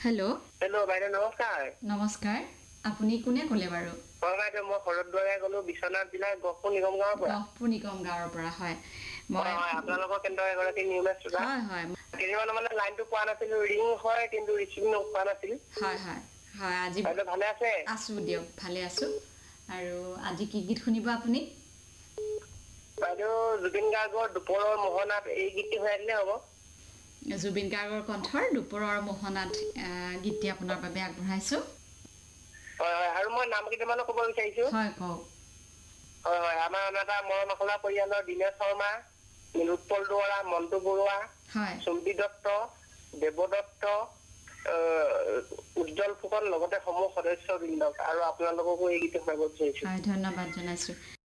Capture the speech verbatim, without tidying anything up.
Hello' hello' বাইদেউ নমস্কাৰ। নমস্কাৰ আপুনি কোনে ক'লে বাৰু হয় বাইদেউ মই শৰৎদ্বাৰাই ক'লো বিশ্বনাথ জিলাৰ গহপুৰ নিগম গাঁৱৰ পৰা। গহপুৰ নিগম গাঁৱৰ পৰা হয় মই হয় হয় আপোনালোকৰ কেন্দ্ৰৰ এগৰাকী নিয়মীয়া শ্ৰোতা। হয় হয় কেইদিনমান মানে লাইনটো পোৱা নাছিলো ৰিং হয় কিন্তু ৰিচিভ নোপোৱা নাছিল। হয় হয় হয় আজি বাইদেউ ভালে আছে? আছোঁ দিয়ক ভালে আছোঁ আৰু আজি কি গীত শুনিব আপুনি? বাইদেউ জুবিন গাৰ্গৰ দুপৰৰ মোহনাত এই গীতটি হৈ দিলে হ'ব। জুবিন গাৰ্গৰ কণ্ঠৰ দুপৰৰ মোহনাত গীতটি আপোনাৰ বাবে আগবঢ়াইছোঁ। হয় হয় আৰু মই নাম কেইটামানো ক'ব বিচাৰিছো। হয় কওক। হয় হয় আমাৰ এটা মৰম আখলা পৰিয়ালৰ দীনেশ শৰ্মা, নিলোৎপল দুৱৰা, মন্টু বৰুৱা, হয় চুম্পী দত্ত, দেৱ দত্ত, উজ্জ্বল ফুকন লগতে সমূহ সদস্যবৃন্দক আৰু আপোনালোককো এই গীত শুনাব বিচাৰিছো। হয় ধন্যবাদ জনাইছোঁ।